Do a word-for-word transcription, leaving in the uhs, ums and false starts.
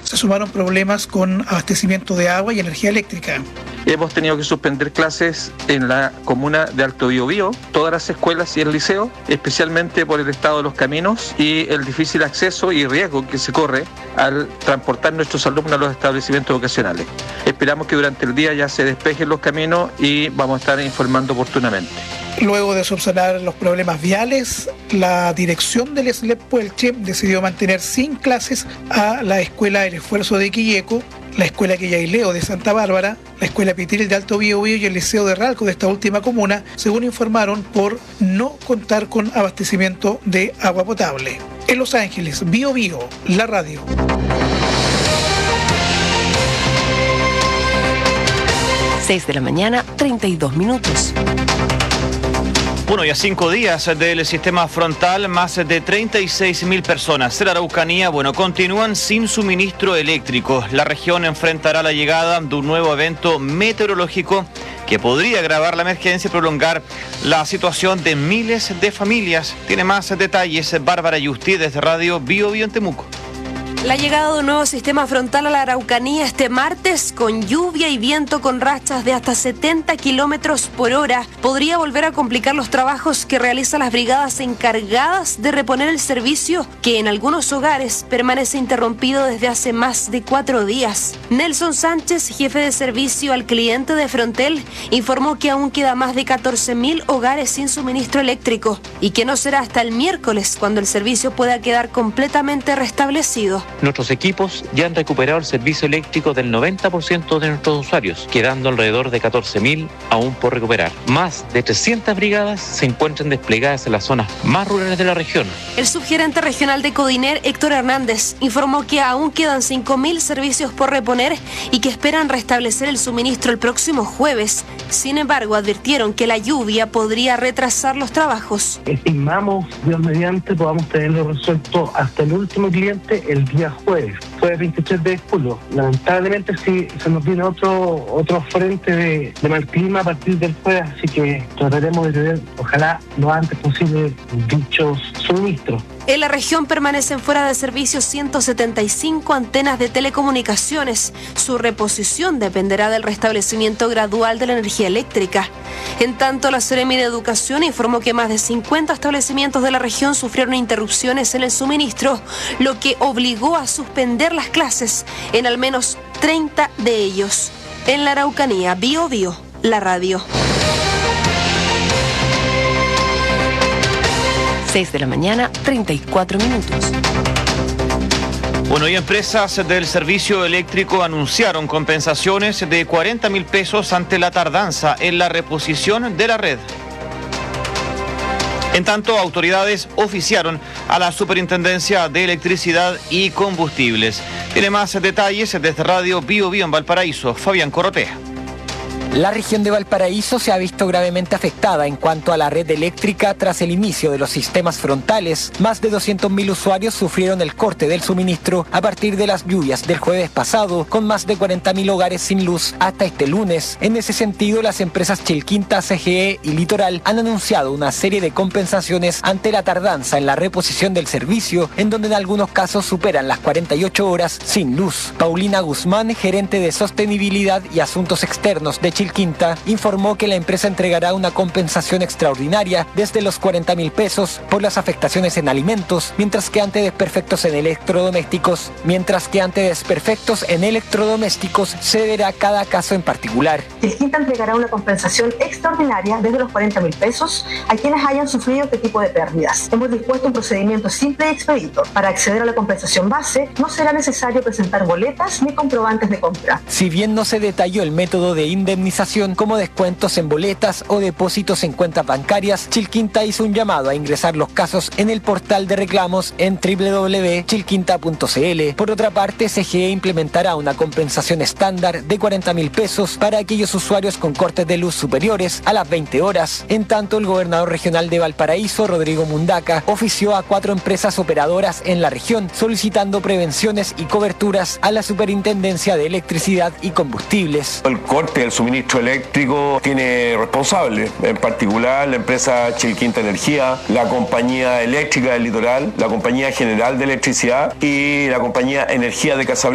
se sumaron problemas con abastecimiento de agua y energía eléctrica. Hemos tenido que suspender clases en la comuna de Alto Biobío, todas las escuelas y el liceo, especialmente por el estado de los caminos y el difícil acceso y riesgo que se corre al transportar nuestros alumnos a los establecimientos vocacionales. Esperamos que durante el día ya se despejen los caminos y vamos a estar informando oportunamente. Luego de subsanar los problemas viales, la dirección del S L E P Puelche decidió mantener sin clases a la Escuela El Esfuerzo de Quilleco, la Escuela Quillaileo de Santa Bárbara, la Escuela Pitiril de Alto Biobío y el Liceo de Ralco de esta última comuna, según informaron, por no contar con abastecimiento de agua potable. En Los Ángeles, Biobío, la radio. seis de la mañana, treinta y dos minutos. Bueno, y a cinco días del sistema frontal, más de treinta y seis mil personas de la Araucanía, bueno, continúan sin suministro eléctrico. La región enfrentará la llegada de un nuevo evento meteorológico que podría agravar la emergencia y prolongar la situación de miles de familias. Tiene más detalles Bárbara Yustí desde Radio Bio Bio en Temuco. La llegada de un nuevo sistema frontal a la Araucanía este martes, con lluvia y viento con rachas de hasta setenta kilómetros por hora, podría volver a complicar los trabajos que realizan las brigadas encargadas de reponer el servicio, que en algunos hogares permanece interrumpido desde hace más de cuatro días. Nelson Sánchez, jefe de servicio al cliente de Frontel, informó que aún queda más de catorce mil hogares sin suministro eléctrico y que no será hasta el miércoles cuando el servicio pueda quedar completamente restablecido. Nuestros equipos ya han recuperado el servicio eléctrico del noventa por ciento de nuestros usuarios, quedando alrededor de catorce mil aún por recuperar. Más de trescientas brigadas se encuentran desplegadas en las zonas más rurales de la región. El subgerente regional de Codiner, Héctor Hernández, informó que aún quedan cinco mil servicios por reponer y que esperan restablecer el suministro el próximo jueves. Sin embargo, advirtieron que la lluvia podría retrasar los trabajos. Estimamos, Dios mediante, podamos tenerlo resuelto hasta el último cliente el día jueves, jueves veintitrés de julio. Lamentablemente sí se nos viene otro otro frente de, de mal clima a partir del jueves, así que trataremos de tener, ojalá lo antes posible, dichos suministros. En la región permanecen fuera de servicio ciento setenta y cinco antenas de telecomunicaciones. Su reposición dependerá del restablecimiento gradual de la energía eléctrica. En tanto, la Seremi de Educación informó que más de cincuenta establecimientos de la región sufrieron interrupciones en el suministro, lo que obligó a suspender las clases en al menos treinta de ellos. En la Araucanía, Bio Bio, la radio. seis de la mañana, treinta y cuatro minutos. Bueno, y empresas del servicio eléctrico anunciaron compensaciones de cuarenta mil pesos ante la tardanza en la reposición de la red. En tanto, autoridades oficiaron a la Superintendencia de Electricidad y Combustibles. Tiene más detalles desde Radio Bio Bio en Valparaíso, Fabián Corrotea. La región de Valparaíso se ha visto gravemente afectada en cuanto a la red eléctrica tras el inicio de los sistemas frontales. Más de doscientos mil usuarios sufrieron el corte del suministro a partir de las lluvias del jueves pasado, con más de cuarenta mil hogares sin luz hasta este lunes. En ese sentido, las empresas Chilquinta, C G E y Litoral han anunciado una serie de compensaciones ante la tardanza en la reposición del servicio, en donde en algunos casos superan las cuarenta y ocho horas sin luz. Paulina Guzmán, gerente de Sostenibilidad y Asuntos Externos de Chilquinta, informó que la empresa entregará una compensación extraordinaria desde los cuarenta mil pesos por las afectaciones en alimentos, mientras que ante desperfectos en electrodomésticos, mientras que ante desperfectos en electrodomésticos se verá cada caso en particular. Chilquinta entregará una compensación extraordinaria desde los cuarenta mil pesos a quienes hayan sufrido este tipo de pérdidas. Hemos dispuesto un procedimiento simple y expedito. Para acceder a la compensación base no será necesario presentar boletas ni comprobantes de compra. Si bien no se detalló el método de indemnización como descuentos en boletas o depósitos en cuentas bancarias, Chilquinta hizo un llamado a ingresar los casos en el portal de reclamos en doble u doble u doble u punto chilquinta punto c l. Por otra parte, C G E implementará una compensación estándar de cuarenta mil pesos para aquellos usuarios con cortes de luz superiores a las veinte horas. En tanto, el gobernador regional de Valparaíso, Rodrigo Mundaca, ofició a cuatro empresas operadoras en la región solicitando prevenciones y coberturas a la Superintendencia de Electricidad y Combustibles. El corte del suministro eléctrico tiene responsables, en particular la empresa Chilquinta Energía, la compañía eléctrica del Litoral, la compañía general de electricidad y la compañía Energía de Casablanca.